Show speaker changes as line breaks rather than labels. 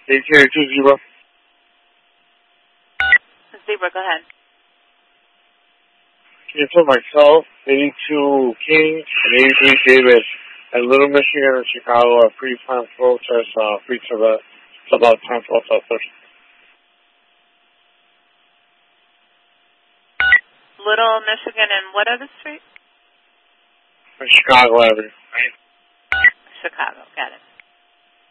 820.
Zebra, go ahead.
Can you put myself, 82 King, and 83 David, at Little Michigan and Chicago at pre-planned protest, free to the, it's about 10 protesters.
Little Michigan and what other street?
Chicago Avenue.
Chicago, got it.